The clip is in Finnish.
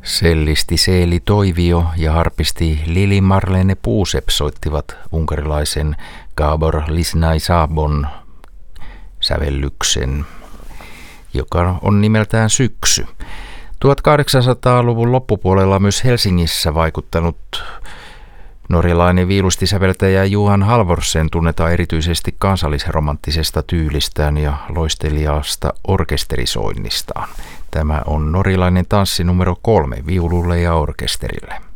Sellisti Seeli Toivio ja harpisti Lili Marlene Puusep soittivat unkarilaisen Gábor Liznai-Szabon sävellyksen, joka on nimeltään Syksy. 1800-luvun loppupuolella myös Helsingissä vaikuttanut norjalainen viulustisäveltäjä Johan Halvorsen tunnetaan erityisesti kansallisromanttisesta tyylistään ja loisteliaasta orkesterisoinnistaan. Tämä on norjalainen tanssi numero 3 viululle ja orkesterille.